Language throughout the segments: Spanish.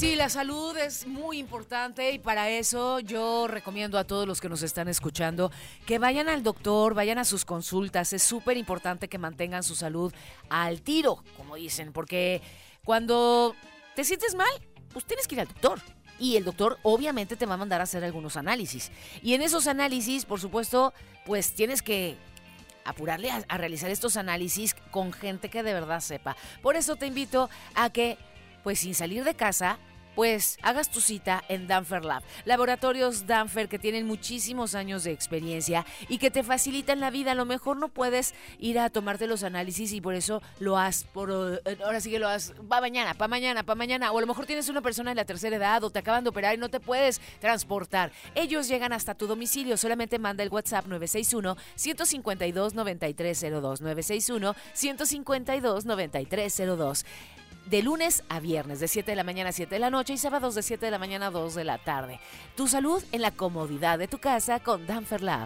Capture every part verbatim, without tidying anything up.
sí, la salud es muy importante y para eso yo recomiendo a todos los que nos están escuchando que vayan al doctor, vayan a sus consultas. Es súper importante que mantengan su salud al tiro, como dicen, porque cuando te sientes mal, pues tienes que ir al doctor. Y el doctor obviamente te va a mandar a hacer algunos análisis. Y en esos análisis, por supuesto, pues tienes que apurarle a, a realizar estos análisis con gente que de verdad sepa. Por eso te invito a que, pues sin salir de casa, pues hagas tu cita en Danfer Lab. Laboratorios Danfer que tienen muchísimos años de experiencia y que te facilitan la vida. A lo mejor no puedes ir a tomarte los análisis y por eso lo has, por, ahora sí que lo has, va mañana, pa' mañana, pa' mañana. O a lo mejor tienes una persona de la tercera edad o te acaban de operar y no te puedes transportar. Ellos llegan hasta tu domicilio. Solamente manda el WhatsApp nueve seis uno, uno cinco dos, nueve tres cero dos. nueve seis uno, uno cinco dos, nueve tres cero dos. De lunes a viernes, de siete de la mañana a siete de la noche y sábados de siete de la mañana a dos de la tarde. Tu salud en la comodidad de tu casa con Danfer Lab.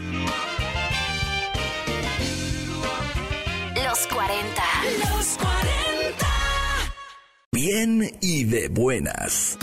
Los cuarenta. Los cuarenta. Bien y de buenas.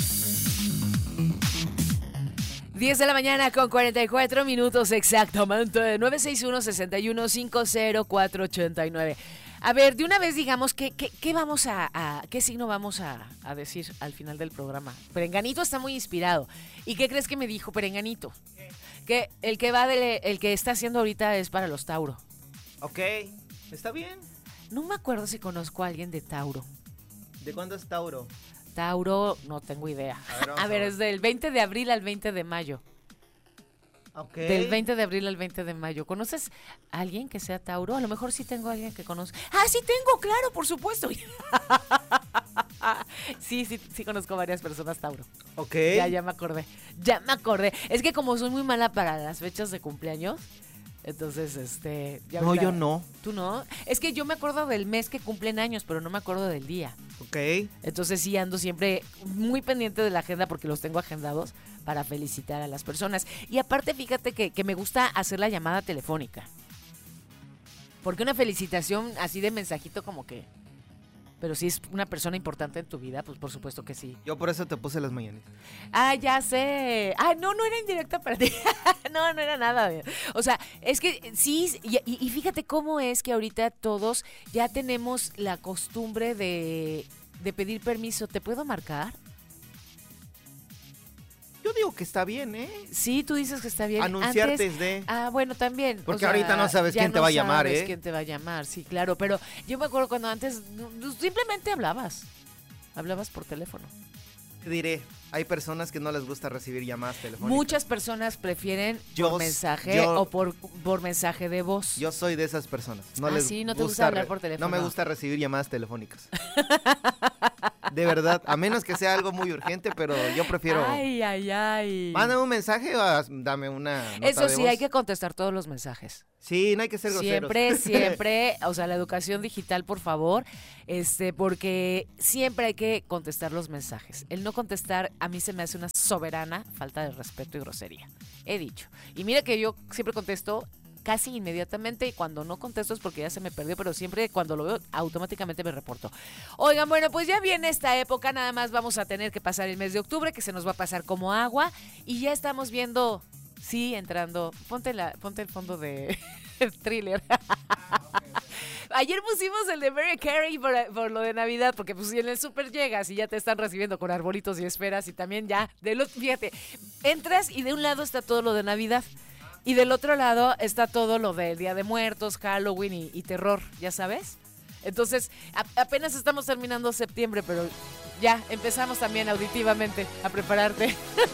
diez de la mañana con cuarenta y cuatro minutos exactamente. nueve seis uno, seis uno cinco cero cuatro ocho nueve. A ver, de una vez digamos, ¿qué, qué, qué vamos a, a, qué signo vamos a, a decir al final del programa? Perenganito está muy inspirado. ¿Y qué crees que me dijo Perenganito? ¿Qué? Que el que va de, el que está haciendo ahorita es para los Tauro. Ok, está bien. No me acuerdo si conozco a alguien de Tauro. ¿De cuándo es Tauro? Tauro, no tengo idea. A ver, a ver, es del veinte de abril al veinte de mayo. Okay. Del veinte de abril al veinte de mayo. ¿Conoces a alguien que sea Tauro? A lo mejor sí tengo a alguien que conozco. ¡Ah, sí tengo! ¡Claro, por supuesto! sí, sí, sí conozco varias personas Tauro. Ok. Ya, ya me acordé. Ya me acordé. Es que como soy muy mala para las fechas de cumpleaños, entonces, este... Ya no, ahorita, yo no. ¿Tú no? Es que yo me acuerdo del mes que cumplen años, pero no me acuerdo del día. Ok. Entonces sí ando siempre muy pendiente de la agenda porque los tengo agendados para felicitar a las personas. Y aparte, fíjate que, que me gusta hacer la llamada telefónica. Porque una felicitación así de mensajito como que... Pero si es una persona importante en tu vida, pues por supuesto que sí. Yo por eso te puse las mañanitas. Ah, ya sé. Ah, no, no era indirecta para ti. no, no era nada. O sea, es que sí, y, y fíjate cómo es que ahorita todos ya tenemos la costumbre de, de pedir permiso. ¿Te puedo marcar? Yo digo que está bien, ¿eh? Sí, tú dices que está bien. Anunciarte Antes, de... Ah, bueno, también. Porque o sea, ahorita no sabes quién no te va a llamar, sabes ¿eh? quién te va a llamar, sí, claro. Pero yo me acuerdo cuando antes simplemente hablabas. Hablabas por teléfono. Te diré, hay personas que no les gusta recibir llamadas telefónicas. Muchas personas prefieren yo, por mensaje yo, o por, por mensaje de voz. Yo soy de esas personas. No ah, les sí, no te gusta, gusta hablar por teléfono. No me gusta recibir llamadas telefónicas. De verdad, a menos que sea algo muy urgente, pero yo prefiero... Ay, ay, ay. Mándame un mensaje o dame una nota Eso de sí, voz. hay que contestar todos los mensajes. Sí, no hay que ser groseros. Siempre, siempre, o sea, la educación digital, por favor, este, porque siempre hay que contestar los mensajes. El no contestar a mí se me hace una soberana falta de respeto y grosería. He dicho. Y mira que yo siempre contesto casi inmediatamente y cuando no contesto es porque ya se me perdió, pero siempre cuando lo veo automáticamente me reporto. Oigan, bueno, pues ya viene esta época, nada más vamos a tener que pasar el mes de octubre, que se nos va a pasar como agua y ya estamos viendo, sí, entrando, ponte, la, ponte el fondo de Thriller. Ayer pusimos el de Mariah Carey por, por lo de Navidad, porque pues si en el súper llegas y ya te están recibiendo con arbolitos y esferas y también ya, de lo, fíjate, entras y de un lado está todo lo de Navidad. Y del otro lado está todo lo del Día de Muertos, Halloween y, y terror, ¿ya sabes? Entonces, a, apenas estamos terminando septiembre, pero ya empezamos también auditivamente a prepararte.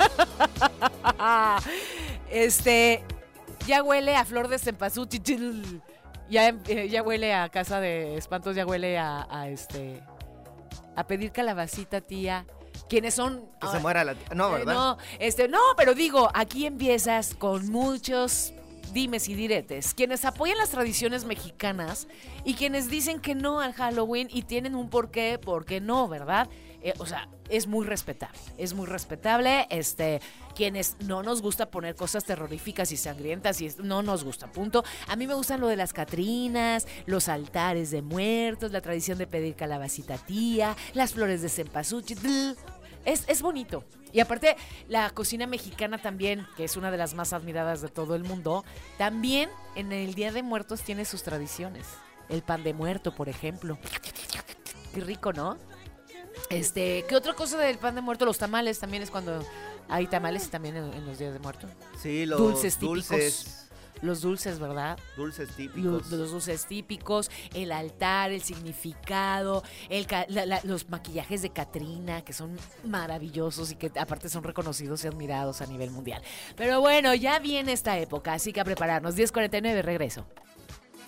Este, ya huele a flor de cempasúchil, ya, eh, ya huele a casa de espantos, ya huele a, a este, a pedir calabacita, tía. ¿Quiénes son? Que se muera la tía. No, ¿verdad? Eh, no, este, no, pero digo, aquí empiezas con muchos dimes y diretes. Quienes apoyan las tradiciones mexicanas y quienes dicen que no al Halloween y tienen un porqué, por qué no, ¿verdad? Eh, o sea, es muy respetable, es muy respetable. Este, quienes no nos gusta poner cosas terroríficas y sangrientas y no nos gusta, punto. A mí me gustan lo de las catrinas, los altares de muertos, la tradición de pedir calabacita tía, las flores de cempasúchil. Es, es bonito. Y aparte, la cocina mexicana también, que es una de las más admiradas de todo el mundo, también en el Día de Muertos tiene sus tradiciones. El pan de muerto, por ejemplo. Qué rico, ¿no? Este, ¿qué otra cosa del pan de muerto? Los tamales también es cuando hay tamales también en, en los Días de Muertos. Sí, los Dulces típicos. dulces. Los dulces, ¿verdad? Dulces típicos. Los, los dulces típicos, el altar, el significado, el, la, la, los maquillajes de Catrina, que son maravillosos y que aparte son reconocidos y admirados a nivel mundial. Pero bueno, ya viene esta época, así que a prepararnos. diez cuarenta y nueve, regreso.